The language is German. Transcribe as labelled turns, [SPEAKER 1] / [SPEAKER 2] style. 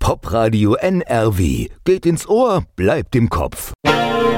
[SPEAKER 1] Popradio NRW. Geht ins Ohr, bleibt im Kopf.